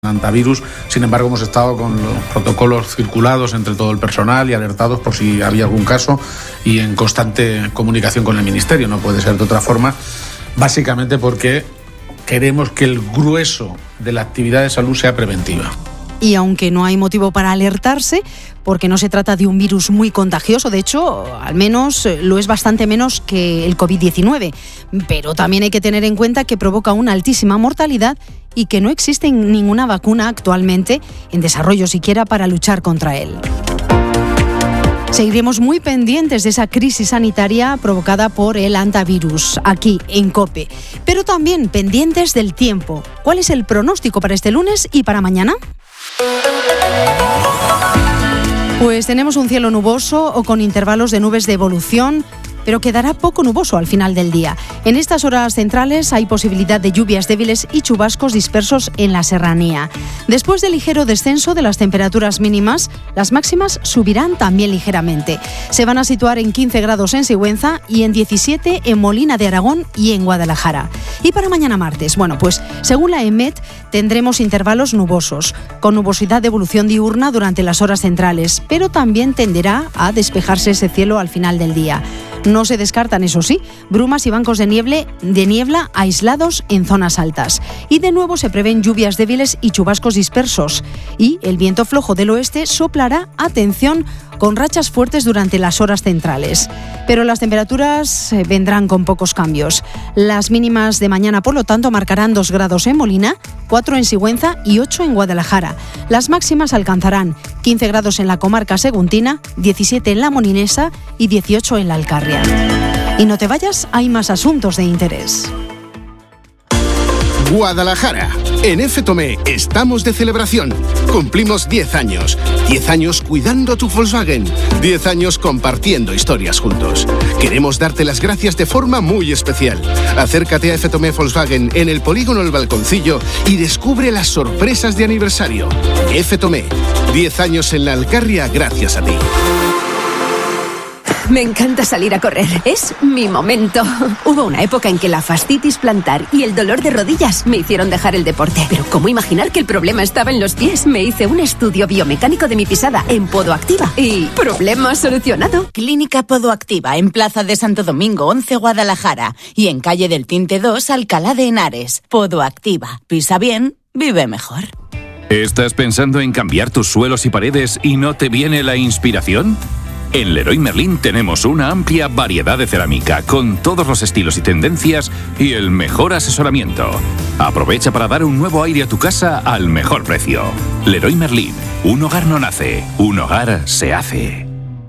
antivirus. Sin embargo, hemos estado con los protocolos circulados entre todo el personal y alertados por si había algún caso y en constante comunicación con el Ministerio. No puede ser de otra forma, básicamente porque queremos que el grueso de la actividad de salud sea preventiva. Y aunque no hay motivo para alertarse, porque no se trata de un virus muy contagioso, de hecho, al menos lo es bastante menos que el COVID-19, pero también hay que tener en cuenta que provoca una altísima mortalidad y que no existe ninguna vacuna actualmente en desarrollo siquiera para luchar contra él. Seguiremos muy pendientes de esa crisis sanitaria provocada por el antivirus aquí en COPE, pero también pendientes del tiempo. ¿Cuál es el pronóstico para este lunes y para mañana? Pues tenemos un cielo nuboso o con intervalos de nubes de evolución, pero quedará poco nuboso al final del día. En estas horas centrales hay posibilidad de lluvias débiles y chubascos dispersos en la serranía. Después del ligero descenso de las temperaturas mínimas, las máximas subirán también ligeramente. Se van a situar en 15 grados en Sigüenza y en 17 en Molina de Aragón y en Guadalajara. Y para mañana martes, pues según la EMET tendremos intervalos nubosos, con nubosidad de evolución diurna durante las horas centrales, pero también tenderá a despejarse ese cielo al final del día. No se descartan, eso sí, brumas y bancos de niebla aislados en zonas altas. Y de nuevo se prevén lluvias débiles y chubascos dispersos. Y el viento flojo del oeste soplará, atención, con rachas fuertes durante las horas centrales. Pero las temperaturas vendrán con pocos cambios. Las mínimas de mañana, por lo tanto, marcarán 2 grados en Molina, 4 en Sigüenza y 8 en Guadalajara. Las máximas alcanzarán 15 grados en la comarca seguntina, 17 en la molinesa y 18 en la Alcarria. Y no te vayas, hay más asuntos de interés. Guadalajara. En F-Tomé estamos de celebración. Cumplimos 10 años. 10 años cuidando tu Volkswagen. 10 años compartiendo historias juntos. Queremos darte las gracias de forma muy especial. Acércate a F-Tomé Volkswagen en el polígono El Balconcillo y descubre las sorpresas de aniversario. F-Tomé. 10 años en la Alcarria gracias a ti. Me encanta salir a correr, es mi momento. Hubo una época en que la fascitis plantar y el dolor de rodillas me hicieron dejar el deporte. Pero ¿cómo imaginar que el problema estaba en los pies? Me hice un estudio biomecánico de mi pisada en Podoactiva y problema solucionado. Clínica Podoactiva en Plaza de Santo Domingo 11 Guadalajara y en Calle del Tinte 2 Alcalá de Henares. Podoactiva, pisa bien, vive mejor. ¿Estás pensando en cambiar tus suelos y paredes y no te viene la inspiración? En Leroy Merlin tenemos una amplia variedad de cerámica con todos los estilos y tendencias y el mejor asesoramiento. Aprovecha para dar un nuevo aire a tu casa al mejor precio. Leroy Merlin, un hogar no nace, un hogar se hace.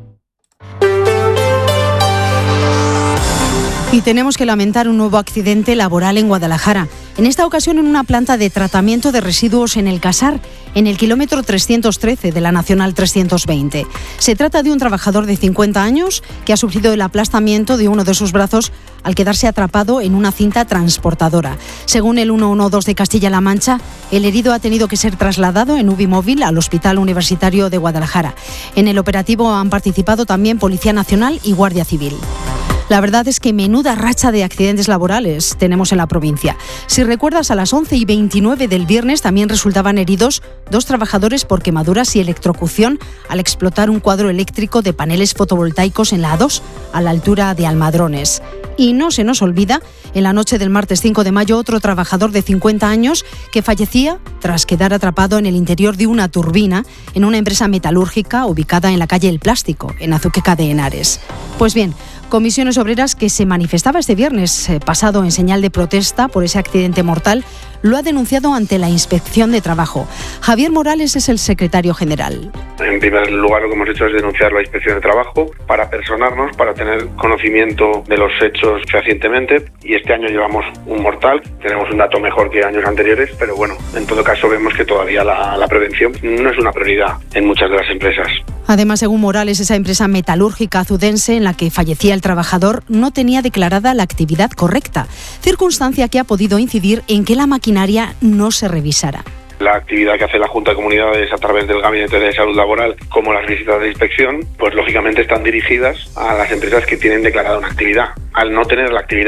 Y tenemos que lamentar un nuevo accidente laboral en Guadalajara. En esta ocasión en una planta de tratamiento de residuos en El Casar, en el kilómetro 313 de la Nacional 320. Se trata de un trabajador de 50 años que ha sufrido el aplastamiento de uno de sus brazos al quedarse atrapado en una cinta transportadora. Según el 112 de Castilla-La Mancha, el herido ha tenido que ser trasladado en UBI móvil al Hospital Universitario de Guadalajara. En el operativo han participado también Policía Nacional y Guardia Civil. La verdad es que menuda racha de accidentes laborales tenemos en la provincia. Si recuerdas, a las 11:29 del viernes también resultaban heridos 2 trabajadores por quemaduras y electrocución al explotar un cuadro eléctrico de paneles fotovoltaicos en la A2, a la altura de Almadrones. Y no se nos olvida, en la noche del martes 5 de mayo, otro trabajador de 50 años que fallecía tras quedar atrapado en el interior de una turbina en una empresa metalúrgica ubicada en la calle El Plástico, en Azuqueca de Henares. Pues bien, Comisiones Obreras, que se manifestaba este viernes pasado en señal de protesta por ese accidente mortal, lo ha denunciado ante la Inspección de Trabajo. Javier Morales es el secretario general. En primer lugar, lo que hemos hecho es denunciar la Inspección de Trabajo para personarnos, para tener conocimiento de los hechos fehacientemente. Y este año llevamos un mortal, tenemos un dato mejor que años anteriores, pero bueno, en todo caso vemos que todavía la prevención no es una prioridad en muchas de las empresas. Además, según Morales, esa empresa metalúrgica azudense en la que fallecía el trabajador no tenía declarada la actividad correcta, circunstancia que ha podido incidir en que la maquinaria no se revisara. La actividad que hace la Junta de Comunidades a través del Gabinete de Salud Laboral, como las visitas de inspección, pues lógicamente están dirigidas a las empresas que tienen declarada una actividad. Al no tener la actividad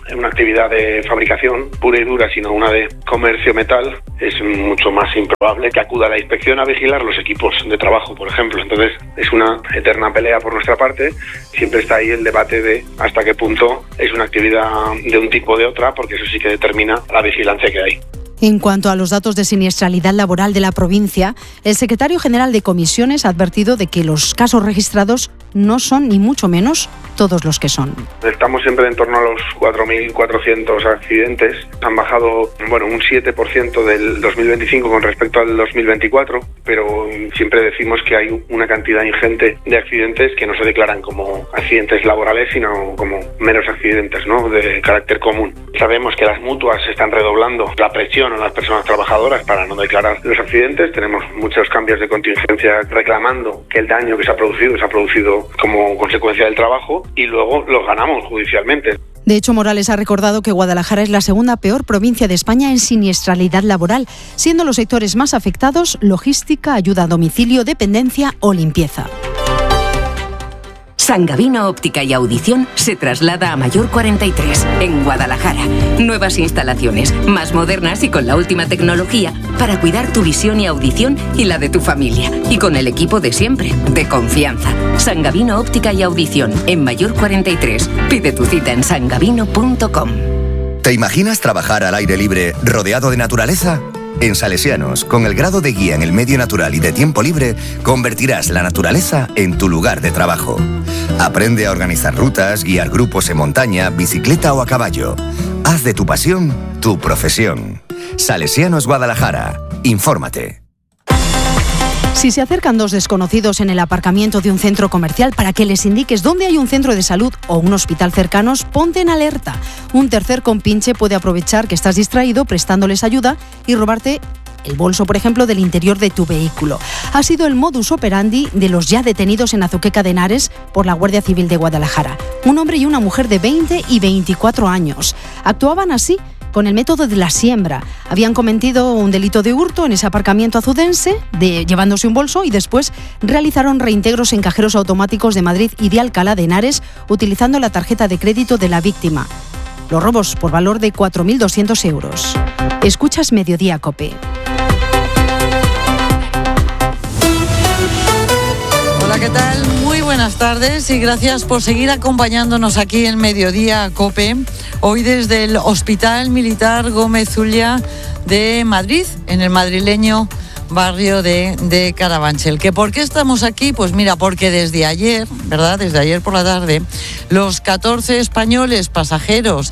una actividad de fabricación pura y dura, sino una de comercio metal, es mucho más improbable que acuda a la inspección a vigilar los equipos de trabajo, por ejemplo. Entonces es una eterna pelea por nuestra parte. Siempre está ahí el debate de hasta qué punto es una actividad de un tipo o de otra, porque eso sí que determina la vigilancia que hay. En cuanto a los datos de siniestralidad laboral de la provincia, el secretario general de Comisiones ha advertido de que los casos registrados no son ni mucho menos todos los que son. Estamos siempre en torno a los 4.400 accidentes. Han bajado un 7% del 2025 con respecto al 2024, pero siempre decimos que hay una cantidad ingente de accidentes que no se declaran como accidentes laborales, sino como meros accidentes, ¿no?, de carácter común. Sabemos que las mutuas están redoblando la presión a las personas trabajadoras para no declarar los accidentes. Tenemos muchos cambios de contingencia reclamando que el daño que se ha producido como consecuencia del trabajo, y luego los ganamos judicialmente. De hecho, Morales ha recordado que Guadalajara es la segunda peor provincia de España en siniestralidad laboral, siendo los sectores más afectados logística, ayuda a domicilio, dependencia o limpieza. San Gavino Óptica y Audición se traslada a Mayor 43, en Guadalajara. Nuevas instalaciones, más modernas y con la última tecnología para cuidar tu visión y audición y la de tu familia. Y con el equipo de siempre, de confianza. San Gavino Óptica y Audición, en Mayor 43. Pide tu cita en sangavino.com. ¿Te imaginas trabajar al aire libre, rodeado de naturaleza? En Salesianos, con el grado de guía en el medio natural y de tiempo libre, convertirás la naturaleza en tu lugar de trabajo. Aprende a organizar rutas, guiar grupos en montaña, bicicleta o a caballo. Haz de tu pasión tu profesión. Salesianos Guadalajara. Infórmate. Si se acercan dos desconocidos en el aparcamiento de un centro comercial para que les indiques dónde hay un centro de salud o un hospital cercanos, ponte en alerta. Un tercer compinche puede aprovechar que estás distraído prestándoles ayuda y robarte el bolso, por ejemplo, del interior de tu vehículo. Ha sido el modus operandi de los ya detenidos en Azuqueca de Henares por la Guardia Civil de Guadalajara. Un hombre y una mujer de 20 y 24 años. Actuaban así con el método de la siembra. Habían cometido un delito de hurto en ese aparcamiento azudense, llevándose un bolso, y después realizaron reintegros en cajeros automáticos de Madrid y de Alcalá de Henares utilizando la tarjeta de crédito de la víctima. Los robos por valor de 4.200 euros. Escuchas Mediodía COPE. Hola, ¿qué tal? Muy buenas tardes y gracias por seguir acompañándonos aquí en Mediodía COPE. Hoy desde el Hospital Militar Gómez Ulla de Madrid, en el madrileño barrio de Carabanchel. ¿Que por qué estamos aquí? Pues mira, porque desde ayer, ¿verdad? Desde ayer por la tarde, los 14 españoles pasajeros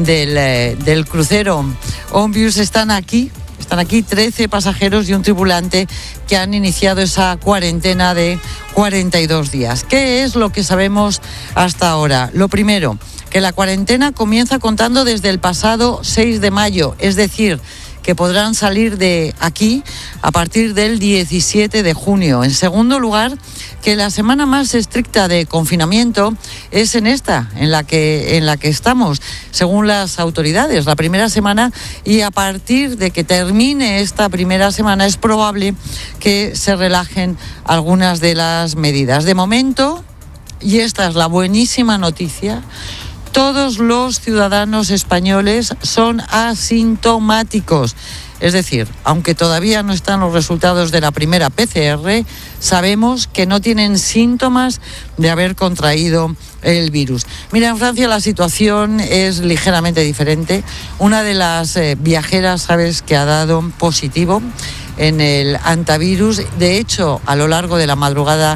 del crucero Onvius están aquí. Están aquí 13 pasajeros y un tripulante que han iniciado esa cuarentena de 42 días. ¿Qué es lo que sabemos hasta ahora? Lo primero, que la cuarentena comienza contando desde el pasado 6 de mayo, es decir, que podrán salir de aquí a partir del 17 de junio. En segundo lugar, que la semana más estricta de confinamiento es en la que estamos, según las autoridades, la primera semana, y a partir de que termine esta primera semana es probable que se relajen algunas de las medidas. De momento, y esta es la buenísima noticia, todos los ciudadanos españoles son asintomáticos. Es decir, aunque todavía no están los resultados de la primera PCR, sabemos que no tienen síntomas de haber contraído el virus. Mira, en Francia la situación es ligeramente diferente. Una de las viajeras, sabes, que ha dado positivo en el antivirus. De hecho, a lo largo de la madrugada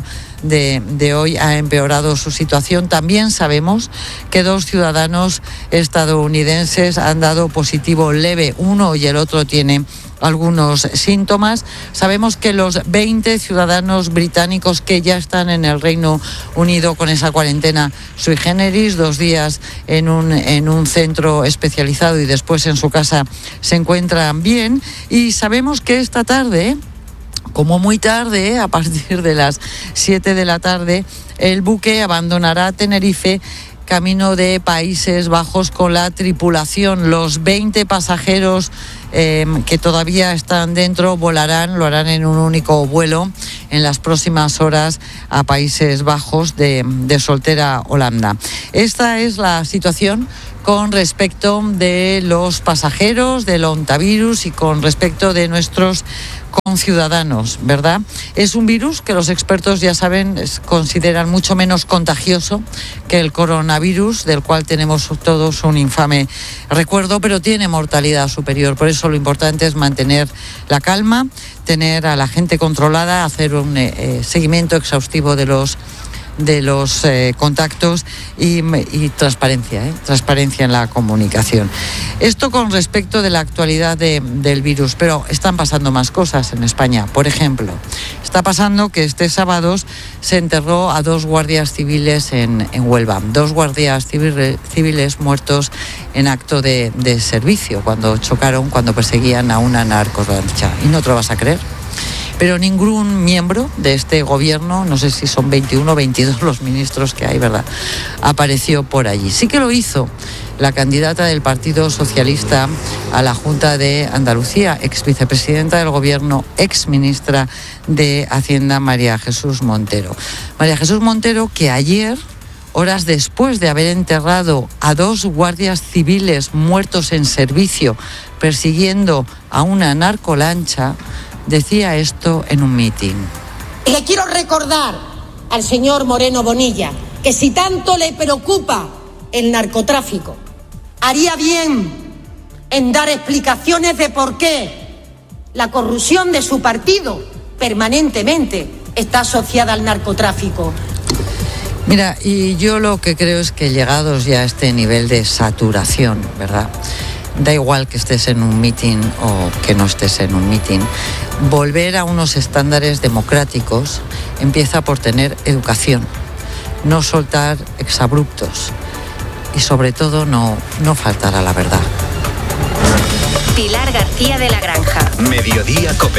de hoy ha empeorado su situación. También sabemos que 2 ciudadanos estadounidenses han dado positivo leve, uno y el otro tiene algunos síntomas. Sabemos que los 20 ciudadanos británicos que ya están en el Reino Unido con esa cuarentena sui generis, 2 días en un centro especializado y después en su casa, se encuentran bien. Y sabemos que esta tarde, como muy tarde, a partir de las 7 de la tarde, el buque abandonará Tenerife camino de Países Bajos con la tripulación. Los 20 pasajeros que todavía están dentro lo harán en un único vuelo en las próximas horas a Países Bajos de Soltera, Holanda. Esta es la situación con respecto de los pasajeros del ontavirus y con respecto de nuestros conciudadanos, ¿verdad? Es un virus que los expertos ya saben, consideran mucho menos contagioso que el coronavirus, del cual tenemos todos un infame recuerdo, pero tiene mortalidad superior. Por eso lo importante es mantener la calma, tener a la gente controlada, hacer un seguimiento exhaustivo de los contactos y transparencia en la comunicación. Esto con respecto de la actualidad del virus, pero están pasando más cosas en España. Por ejemplo, está pasando que este sábado se enterró a 2 guardias civiles en Huelva, 2 guardias civiles muertos en acto de servicio, cuando perseguían a una narcolancha. Y no te lo vas a creer. Pero ningún miembro de este gobierno, no sé si son 21 o 22 los ministros que hay, ¿verdad?, apareció por allí. Sí que lo hizo la candidata del Partido Socialista a la Junta de Andalucía, ex vicepresidenta del gobierno, ex ministra de Hacienda, María Jesús Montero. María Jesús Montero, que ayer, horas después de haber enterrado a 2 guardias civiles muertos en servicio persiguiendo a una narcolancha, decía esto en un mitin. Le quiero recordar al señor Moreno Bonilla que si tanto le preocupa el narcotráfico, haría bien en dar explicaciones de por qué la corrupción de su partido permanentemente está asociada al narcotráfico. Mira, y yo lo que creo es que llegados ya a este nivel de saturación, ¿verdad?, da igual que estés en un mitin o que no estés en un mitin, volver a unos estándares democráticos empieza por tener educación, no soltar exabruptos y sobre todo no faltar a la verdad. Pilar García de la Granja. Mediodía COPE.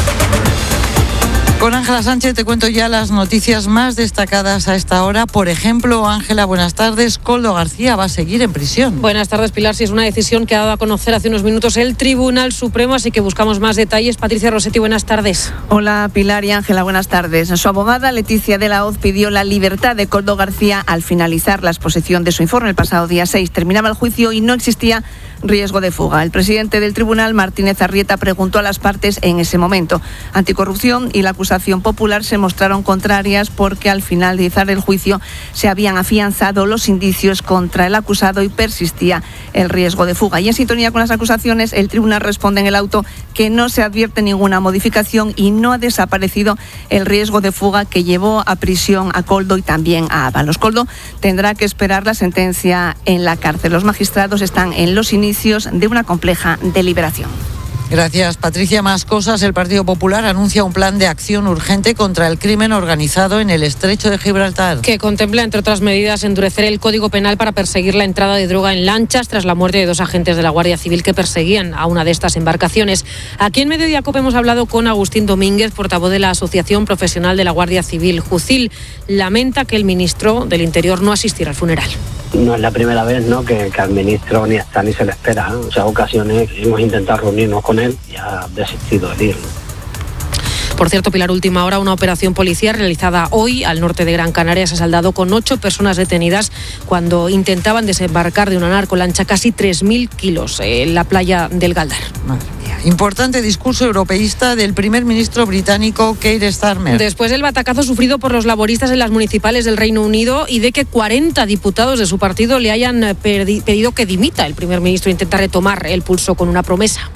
Con Ángela Sánchez te cuento ya las noticias más destacadas a esta hora. Por ejemplo, Ángela, buenas tardes. Koldo García va a seguir en prisión. Buenas tardes, Pilar. Sí, es una decisión que ha dado a conocer hace unos minutos el Tribunal Supremo, así que buscamos más detalles. Patricia Rossetti, buenas tardes. Hola, Pilar y Ángela, buenas tardes. Su abogada, Leticia de la Hoz, pidió la libertad de Koldo García al finalizar la exposición de su informe el pasado día 6. Terminaba el juicio y no existía riesgo de fuga. El presidente del tribunal, Martínez Arrieta, preguntó a las partes en ese momento. Anticorrupción y la acusación popular se mostraron contrarias porque al finalizar el juicio se habían afianzado los indicios contra el acusado y persistía el riesgo de fuga. Y en sintonía con las acusaciones, el tribunal responde en el auto que no se advierte ninguna modificación y no ha desaparecido el riesgo de fuga que llevó a prisión a Koldo y también a Ábalos. Koldo tendrá que esperar la sentencia en la cárcel. Los magistrados están en los inicios de una compleja deliberación. Gracias, Patricia. Más cosas. El Partido Popular anuncia un plan de acción urgente contra el crimen organizado en el Estrecho de Gibraltar. Que contempla, entre otras medidas, endurecer el Código Penal para perseguir la entrada de droga en lanchas tras la muerte de 2 agentes de la Guardia Civil que perseguían a una de estas embarcaciones. Aquí en Mediodía COPE hemos hablado con Agustín Domínguez, portavoz de la Asociación Profesional de la Guardia Civil. Jucil lamenta que el ministro del Interior no asistiera al funeral. No es la primera vez, ¿no?, que al ministro ni está ni se le espera. En muchas ocasiones hemos intentado reunirnos con él y ha desistido de ir. Por cierto, Pilar, última hora, una operación policial realizada hoy al norte de Gran Canaria se ha saldado con 8 personas detenidas cuando intentaban desembarcar de una narcolancha casi 3.000 kilos en la playa del Galdar. Madre mía. Importante discurso europeísta del primer ministro británico Keir Starmer. Después del batacazo sufrido por los laboristas en las municipales del Reino Unido y de que 40 diputados de su partido le hayan pedido que dimita, el primer ministro intenta retomar el pulso con una promesa.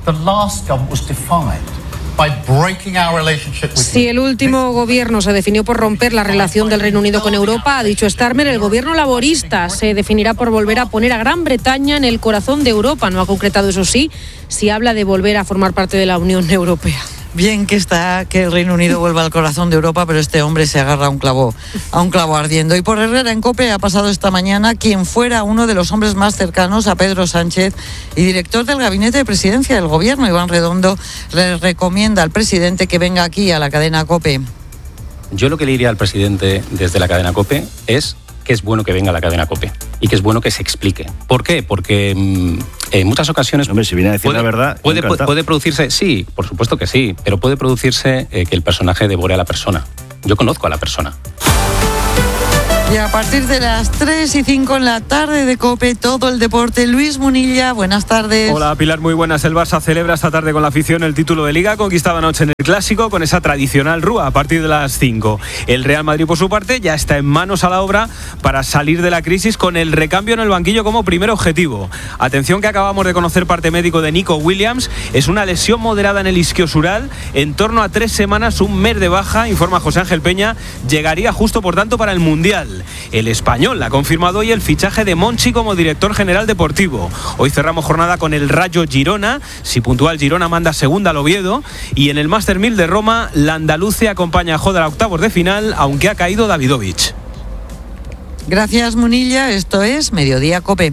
Si el último gobierno se definió por romper la relación del Reino Unido con Europa, ha dicho Starmer, el gobierno laborista se definirá por volver a poner a Gran Bretaña en el corazón de Europa. No ha concretado, eso sí, si habla de volver a formar parte de la Unión Europea. Bien que está que el Reino Unido vuelva al corazón de Europa, pero este hombre se agarra a un clavo ardiendo. Y por Herrera en COPE ha pasado esta mañana quien fuera uno de los hombres más cercanos a Pedro Sánchez y director del Gabinete de Presidencia del Gobierno. Iván Redondo le recomienda al presidente que venga aquí a la cadena COPE. Yo lo que le diría al presidente desde la cadena COPE es que es bueno que venga a la cadena COPE y que es bueno que se explique. ¿Por qué? Porque en muchas ocasiones... Hombre, si viene a decir la verdad... Puede producirse, sí, por supuesto que sí, pero puede producirse que el personaje devore a la persona. Yo conozco a la persona. Y a partir de las 3:05 en la tarde de COPE, todo el deporte. Luis Munilla, buenas tardes. Hola Pilar, muy buenas. El Barça celebra esta tarde con la afición el título de Liga, conquistado anoche en el Clásico con esa tradicional rúa a partir de las 5. El Real Madrid, por su parte, ya está en manos a la obra para salir de la crisis con el recambio en el banquillo como primer objetivo. Atención, que acabamos de conocer parte médico de Nico Williams. Es una lesión moderada en el isquiosural, en torno a 3 semanas, un mes de baja, informa José Ángel Peña. Llegaría justo, por tanto, para el Mundial. El español ha confirmado hoy el fichaje de Monchi como director general deportivo. Hoy cerramos jornada con el Rayo Girona. Si puntúa el Girona, manda segunda al Oviedo. Y en el Master 1000 de Roma, la andaluce acompaña a Joder a octavos de final, aunque ha caído Davidovich. Gracias, Munilla. Esto es Mediodía COPE.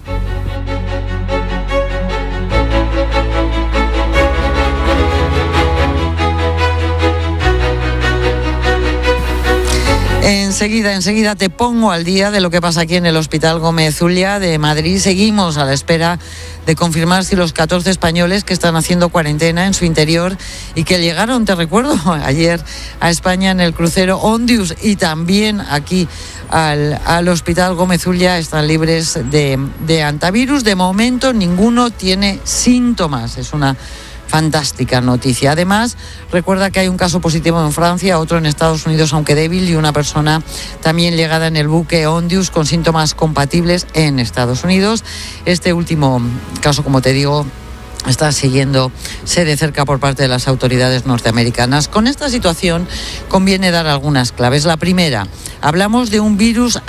Enseguida te pongo al día de lo que pasa aquí en el Hospital Gómez Zulia de Madrid. Seguimos a la espera de confirmar si los 14 españoles que están haciendo cuarentena en su interior y que llegaron, te recuerdo, ayer a España en el crucero Ondius y también aquí al Hospital Gómez Zulia, están libres de antivirus. De momento ninguno tiene síntomas. Es una fantástica noticia. Además, recuerda que hay un caso positivo en Francia, otro en Estados Unidos, aunque débil, y una persona también llegada en el buque Ondius con síntomas compatibles en Estados Unidos. Este último caso, como te digo, está siguiéndose de cerca por parte de las autoridades norteamericanas. Con esta situación conviene dar algunas claves. La primera, hablamos de un virus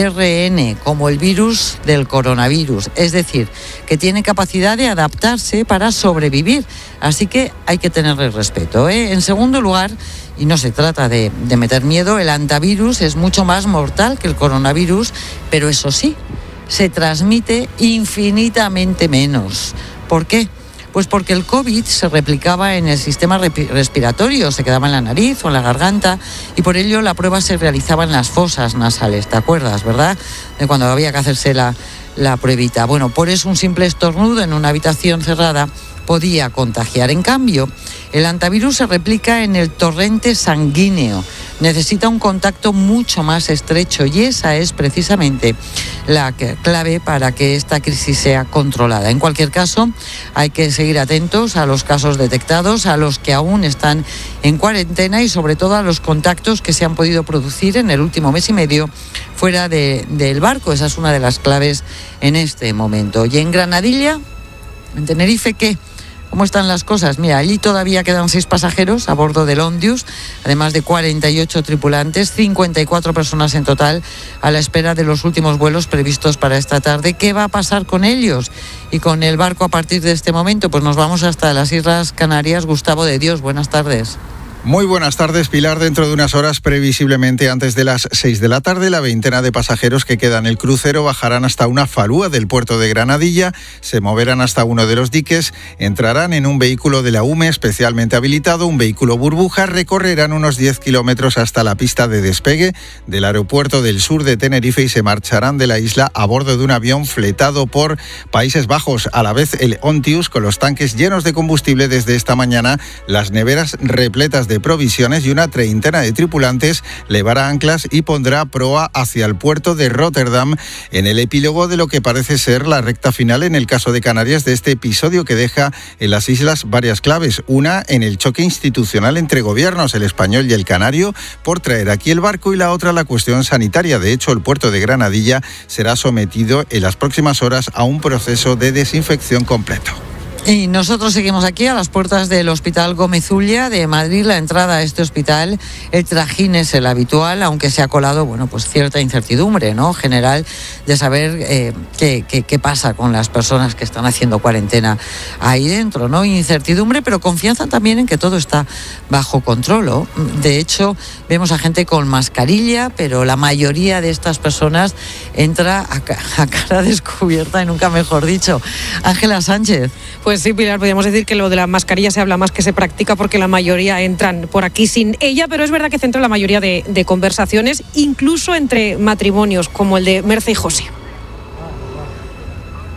ARN, como el virus del coronavirus, es decir, que tiene capacidad de adaptarse para sobrevivir, así que hay que tenerle respeto, ¿eh? En segundo lugar, y no se trata de meter miedo, el antivirus es mucho más mortal que el coronavirus, pero eso sí, se transmite infinitamente menos. ¿Por qué? Pues porque el COVID se replicaba en el sistema respiratorio, se quedaba en la nariz o en la garganta, y por ello la prueba se realizaba en las fosas nasales, ¿te acuerdas, verdad? De cuando había que hacerse la pruebita. Bueno, por eso un simple estornudo en una habitación cerrada podía contagiar. En cambio, el antivirus se replica en el torrente sanguíneo. Necesita un contacto mucho más estrecho y esa es precisamente la clave para que esta crisis sea controlada. En cualquier caso, hay que seguir atentos a los casos detectados, a los que aún están en cuarentena y sobre todo a los contactos que se han podido producir en el último mes y medio fuera del barco. Esa es una de las claves en este momento. Y en Granadilla, en Tenerife, ¿qué? ¿Cómo están las cosas? Mira, allí todavía quedan 6 pasajeros a bordo del Ondius, además de 48 tripulantes, 54 personas en total, a la espera de los últimos vuelos previstos para esta tarde. ¿Qué va a pasar con ellos y con el barco a partir de este momento? Pues nos vamos hasta las Islas Canarias. Gustavo de Dios, buenas tardes. Muy buenas tardes, Pilar. Dentro de unas horas, previsiblemente antes de las 6 de la tarde, la veintena de pasajeros que quedan en el crucero bajarán hasta una falúa del puerto de Granadilla, se moverán hasta uno de los diques, entrarán en un vehículo de la UME especialmente habilitado, un vehículo burbuja, recorrerán unos 10 kilómetros hasta la pista de despegue del aeropuerto del sur de Tenerife y se marcharán de la isla a bordo de un avión fletado por Países Bajos. A la vez, el Ontius, con los tanques llenos de combustible desde esta mañana, las neveras repletas de provisiones y una treintena de tripulantes levará anclas y pondrá proa hacia el puerto de Rotterdam en el epílogo de lo que parece ser la recta final en el caso de Canarias de este episodio que deja en las islas varias claves. Una en el choque institucional entre gobiernos, el español y el canario, por traer aquí el barco, y la otra la cuestión sanitaria. De hecho, el puerto de Granadilla será sometido en las próximas horas a un proceso de desinfección completo. Y nosotros seguimos aquí a las puertas del Hospital Gómez Zulia de Madrid. La entrada a este hospital, el trajín es el habitual, aunque se ha colado, bueno, pues cierta incertidumbre, ¿no?, general, de saber qué pasa con las personas que están haciendo cuarentena ahí dentro, ¿no? Incertidumbre, pero confianza también en que todo está bajo control, ¿no? De hecho, vemos a gente con mascarilla, pero la mayoría de estas personas entra a cara descubierta, y nunca mejor dicho. Ángela Sánchez. Pues sí, Pilar, podríamos decir que lo de la mascarilla se habla más que se practica, porque la mayoría entran por aquí sin ella, pero es verdad que centra la mayoría de conversaciones, incluso entre matrimonios, como el de Merce y José.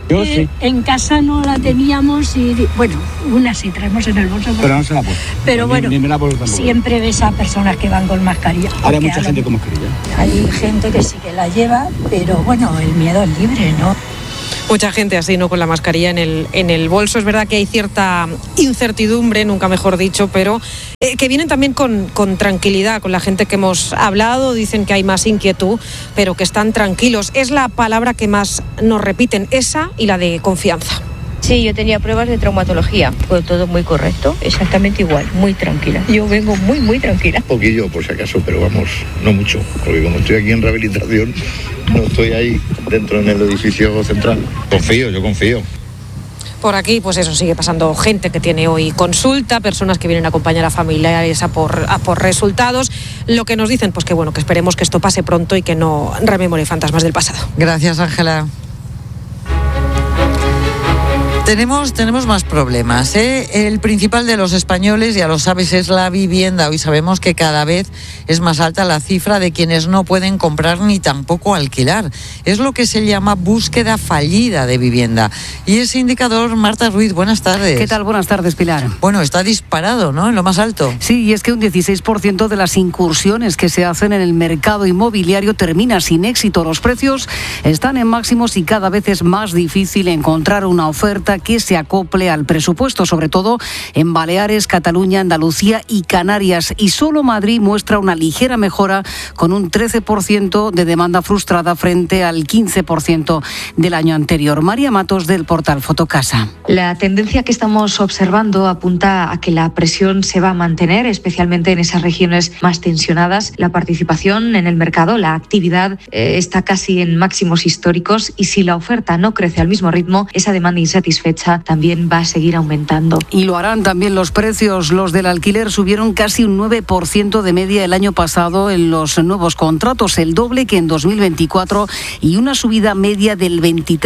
Yo sí. En casa no la teníamos y, bueno, una sí traemos en el bolso. Pero no se la puedo. Pero bueno, ni me la puedo tampoco. Siempre ves a personas que van con mascarilla. Ahora hay mucha gente con mascarilla. Hay gente que sí que la lleva, pero bueno, el miedo es libre, ¿no? Mucha gente así, ¿no? Con la mascarilla en el bolso. Es verdad que hay cierta incertidumbre, nunca mejor dicho, pero que vienen también con tranquilidad. Con la gente que hemos hablado, dicen que hay más inquietud, pero que están tranquilos. Es la palabra que más nos repiten, esa y la de confianza. Sí, yo tenía pruebas de traumatología, fue todo muy correcto, exactamente igual, muy tranquila. Yo vengo muy tranquila. Un poquillo, por si acaso, pero vamos, no mucho, porque como estoy aquí en rehabilitación, no estoy ahí dentro en el edificio central. Yo confío. Por aquí, pues eso, sigue pasando gente que tiene hoy consulta, personas que vienen a acompañar a familiares a por resultados. Lo que nos dicen, pues que bueno, que esperemos que esto pase pronto y que no rememore fantasmas del pasado. Gracias, Ángela. Tenemos más problemas, ¿eh? El principal de los españoles, ya lo sabes, es la vivienda. Hoy sabemos que cada vez es más alta la cifra de quienes no pueden comprar ni tampoco alquilar. Es lo que se llama búsqueda fallida de vivienda. Y ese indicador, Marta Ruiz, buenas tardes. ¿Qué tal? Buenas tardes, Pilar. Bueno, está disparado, ¿no? En lo más alto. Sí, y es que un 16% de las incursiones que se hacen en el mercado inmobiliario termina sin éxito. Los precios están en máximos y cada vez es más difícil encontrar una oferta que se acople al presupuesto, sobre todo en Baleares, Cataluña, Andalucía y Canarias. Y solo Madrid muestra una ligera mejora con un 13% de demanda frustrada frente al 15% del año anterior. María Matos, del portal Fotocasa. La tendencia que estamos observando apunta a que la presión se va a mantener, especialmente en esas regiones más tensionadas. La participación en el mercado, la actividad está casi en máximos históricos y si la oferta no crece al mismo ritmo, esa demanda insatisfecha también va a seguir aumentando. Y lo harán también los precios. Los del alquiler subieron casi un 9% de media el año pasado en los nuevos contratos, el doble que en 2024 y una subida media del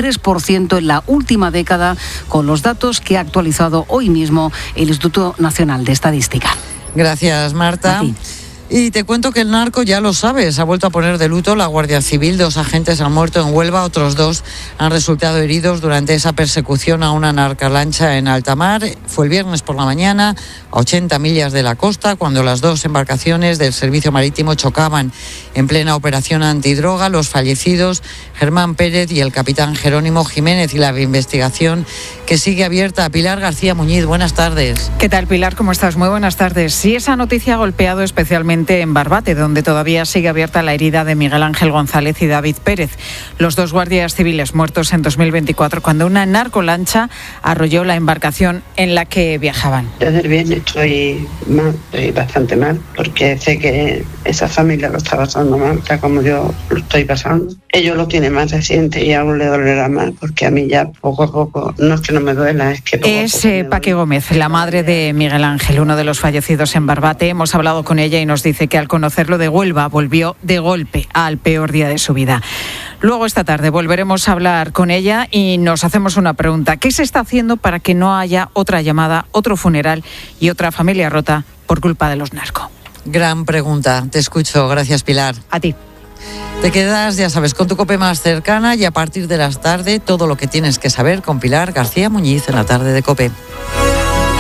23% en la última década, con los datos que ha actualizado hoy mismo el Instituto Nacional de Estadística. Gracias, Marta. Y te cuento que el narco, ya lo sabes, ha vuelto a poner de luto la Guardia Civil. 2 agentes han muerto en Huelva, otros 2 han resultado heridos durante esa persecución a una narcolancha en alta mar. Fue el viernes por la mañana, a 80 millas de la costa, cuando las 2 embarcaciones del servicio marítimo chocaban en plena operación antidroga. Los fallecidos, Germán Pérez y el capitán Jerónimo Jiménez, y la investigación que sigue abierta. Pilar García Muñiz, buenas tardes. ¿Qué tal, Pilar? ¿Cómo estás? Muy buenas tardes. Sí, esa noticia ha golpeado especialmente en Barbate, donde todavía sigue abierta la herida de Miguel Ángel González y David Pérez, los 2 guardias civiles muertos en 2024 cuando una narcolancha arrolló la embarcación en la que viajaban. Desde el viernes estoy mal, estoy bastante mal, porque sé que esa familia lo está pasando mal, tal como yo lo estoy pasando. Ellos lo tienen más reciente y aún le dolerá más, porque a mí ya poco a poco, no es que no me duela, es que poco a poco Paque Gómez, la madre de Miguel Ángel, uno de los fallecidos en Barbate. Hemos hablado con ella y nos dice que al conocerlo de Huelva volvió de golpe al peor día de su vida. Luego esta tarde volveremos a hablar con ella y nos hacemos una pregunta. ¿Qué se está haciendo para que no haya otra llamada, otro funeral y otra familia rota por culpa de los narcos? Gran pregunta. Te escucho. Gracias, Pilar. A ti. Te quedas, ya sabes, con tu COPE más cercana y a partir de las tarde todo lo que tienes que saber con Pilar García Muñiz en la tarde de COPE.